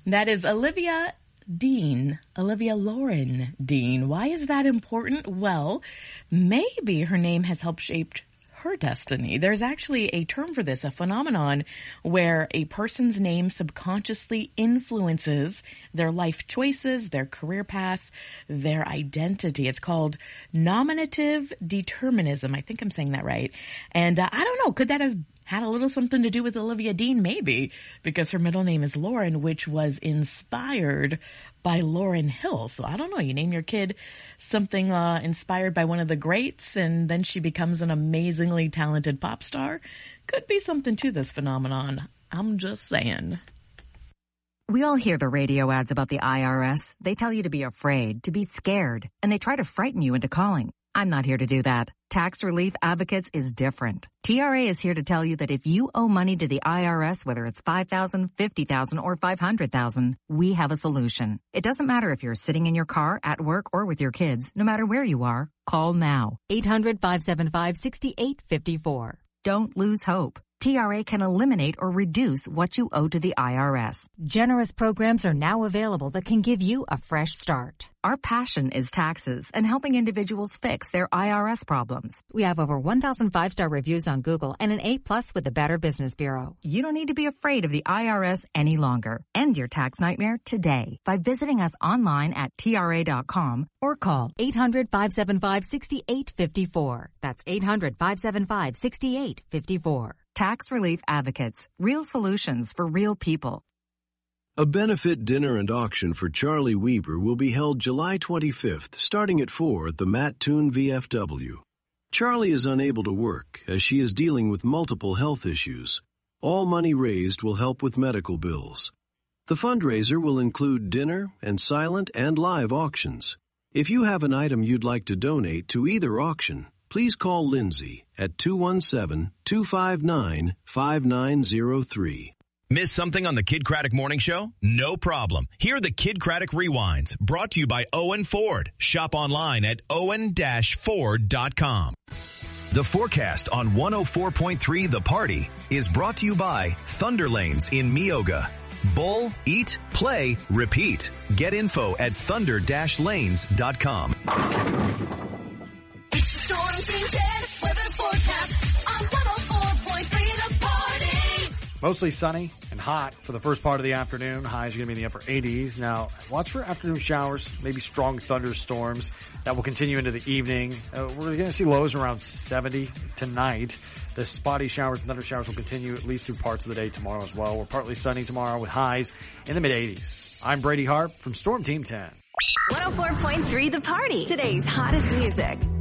That is Olivia Lauren Dean. Why is that important? Well, maybe her name has helped shape her destiny. There's actually a term for this, a phenomenon where a person's name subconsciously influences their life choices, their career path, their identity. It's called nominative determinism. I think I'm saying that right. And I don't know, could that have had a little something to do with Olivia Dean? Maybe, because her middle name is Lauren, which was inspired by Lauryn Hill. So I don't know, you name your kid something inspired by one of the greats, and then she becomes an amazingly talented pop star. Could be something to this phenomenon. I'm just saying. We all hear the radio ads about the IRS. They tell you to be afraid, to be scared, and they try to frighten you into calling. I'm not here to do that. Tax Relief Advocates is different. TRA is here to tell you that if you owe money to the IRS, whether it's $5,000, $50,000, or $500,000, we have a solution. It doesn't matter if you're sitting in your car, at work, or with your kids. No matter where you are, call now. 800-575-6854. Don't lose hope. TRA can eliminate or reduce what you owe to the IRS. Generous programs are now available that can give you a fresh start. Our passion is taxes and helping individuals fix their IRS problems. We have over 1,000 5-star reviews on Google and an A+ with the Better Business Bureau. You don't need to be afraid of the IRS any longer. End your tax nightmare today by visiting us online at TRA.com or call 800-575-6854. That's 800-575-6854. Tax Relief Advocates. Real solutions for real people. A benefit dinner and auction for Charlie Weber will be held July 25th, starting at 4 at the Matt Toon VFW. Charlie is unable to work as she is dealing with multiple health issues. All money raised will help with medical bills. The fundraiser will include dinner and silent and live auctions. If you have an item you'd like to donate to either auction, please call Lindsay at 217-259-5903. Miss something on the Kid Craddock Morning Show? No problem. Hear the Kid Craddock Rewinds, brought to you by Owen Ford. Shop online at owen-ford.com. The forecast on 104.3 The Party is brought to you by Thunder Lanes in Meoga. Bowl, eat, play, repeat. Get info at thunder-lanes.com. Storm Team 10 weather forecast on 104.3 The Party. Mostly sunny and hot for the first part of the afternoon. Highs are going to be in the upper 80s. Now, watch for afternoon showers, maybe strong thunderstorms. That will continue into the evening. We're going to see lows around 70 tonight. The spotty showers and thunder showers will continue at least through parts of the day tomorrow as well. We're partly sunny tomorrow with highs in the mid-80s. I'm Brady Harp from Storm Team 10. 104.3 The Party. Today's hottest music.